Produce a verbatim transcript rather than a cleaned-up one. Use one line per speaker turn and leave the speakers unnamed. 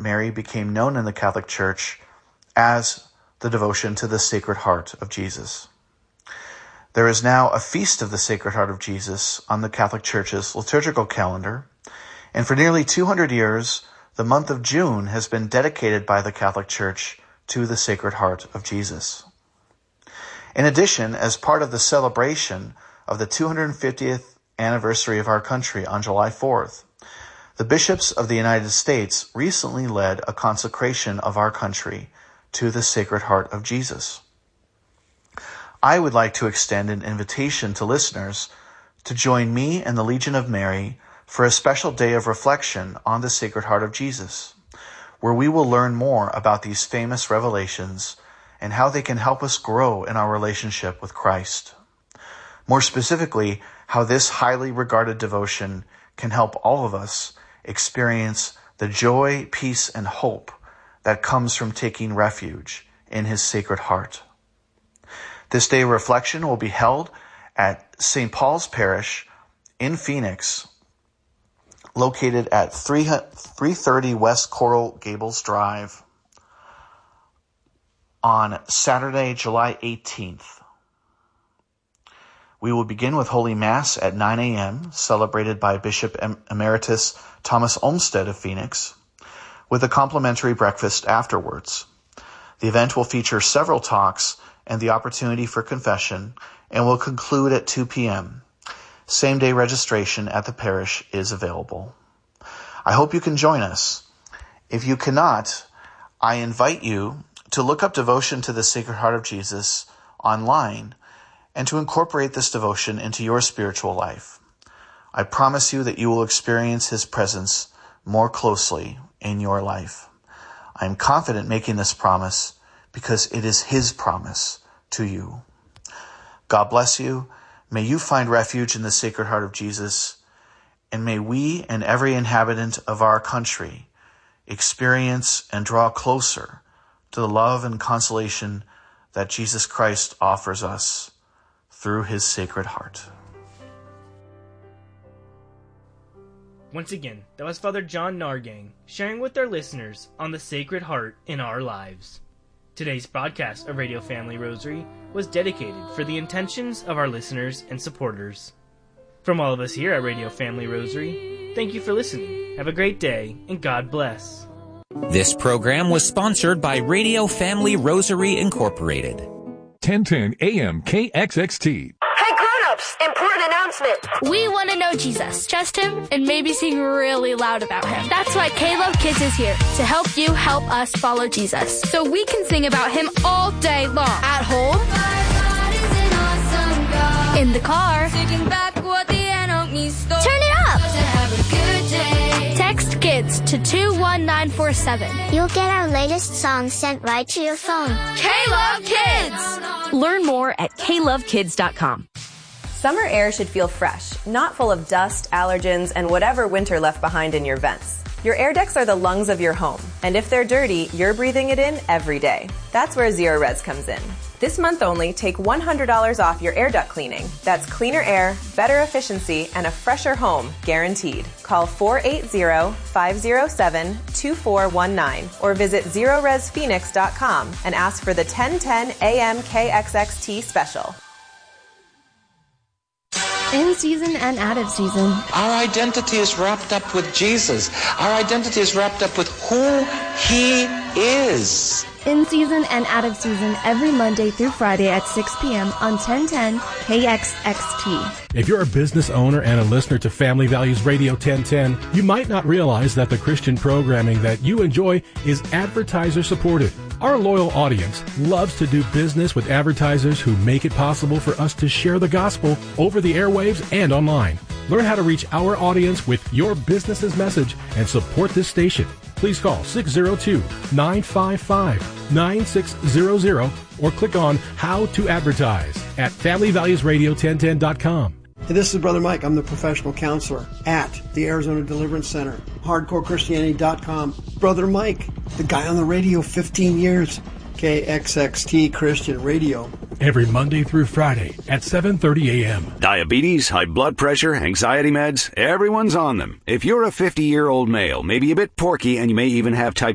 Mary became known in the Catholic Church as the devotion to the Sacred Heart of Jesus. There is now a Feast of the Sacred Heart of Jesus on the Catholic Church's liturgical calendar, and for nearly two hundred years, the month of June has been dedicated by the Catholic Church to the Sacred Heart of Jesus. In addition, as part of the celebration of the two hundred fiftieth anniversary of our country on July fourth, the bishops of the United States recently led a consecration of our country to the Sacred Heart of Jesus. I would like to extend an invitation to listeners to join me and the Legion of Mary for a special day of reflection on the Sacred Heart of Jesus, where we will learn more about these famous revelations and how they can help us grow in our relationship with Christ. More specifically, how this highly regarded devotion can help all of us experience the joy, peace, and hope that comes from taking refuge in his Sacred Heart. This day of reflection will be held at Saint Paul's Parish in Phoenix, located at three thirty West Coral Gables Drive on Saturday, July eighteenth. We will begin with Holy Mass at nine a.m., celebrated by Bishop Emeritus Thomas Olmsted of Phoenix, with a complimentary breakfast afterwards. The event will feature several talks and the opportunity for confession, and will conclude at two p.m. Same-day registration at the parish is available. I hope you can join us. If you cannot, I invite you to look up Devotion to the Sacred Heart of Jesus online and to incorporate this devotion into your spiritual life. I promise you that you will experience his presence more closely in your life. I am confident making this promise because it is his promise to you. God bless you. May you find refuge in the Sacred Heart of Jesus, and may we and every inhabitant of our country experience and draw closer to the love and consolation that Jesus Christ offers us through his Sacred Heart.
Once again, that was Father John Nargang sharing with our listeners on the Sacred Heart in our lives. Today's broadcast of Radio Family Rosary was dedicated for the intentions of our listeners and supporters. From all of us here at Radio Family Rosary, thank you for listening. Have a great day, and God bless.
This program was sponsored by Radio Family Rosary Incorporated.
ten ten A M K X X T.
Hey grown-ups, important announcement.
We want to know Jesus, trust him, and maybe sing really loud about him. That's why K-Love Kids is here to help you help us follow Jesus, so we can sing about him all day long. At home, awesome in the car, back what the enemy stole. Turn it up. Have a good day. Text KIDS to two one nine four seven.
You'll get our latest songs sent right to your phone.
K-Love Kids.
Learn more at K love kids dot com.
Summer air should feel fresh, not full of dust, allergens, and whatever winter left behind in your vents. Your air decks are the lungs of your home, and if they're dirty, you're breathing it in every day. That's where Zero Res comes in. This month only, take one hundred dollars off your air duct cleaning. That's cleaner air, better efficiency, and a fresher home, guaranteed. Call four eight zero, five zero seven, two four one nine or visit zero res phoenix dot com and ask for the ten ten A M K X X T special.
In season and out of season.
Our identity is wrapped up with Jesus. Our identity is wrapped up with who he is.
In season and out of season every Monday through Friday at six p.m. on ten ten K X X T.
If you're a business owner and a listener to Family Values Radio ten ten, you might not realize that the Christian programming that you enjoy is advertiser supported. Our loyal audience loves to do business with advertisers who make it possible for us to share the gospel over the airwaves and online. Learn how to reach our audience with your business's message and support this station. Please call six zero two, nine five five, nine six zero zero or click on How to Advertise at family values radio ten ten dot com.
Hey, this is Brother Mike. I'm the professional counselor at the Arizona Deliverance Center, hardcore christianity dot com. Brother Mike, the guy on the radio fifteen years, K X X T Christian Radio.
Every Monday through Friday at seven thirty a.m.
Diabetes, high blood pressure, anxiety meds, everyone's on them. If you're a fifty-year-old male, maybe a bit porky, and you may even have type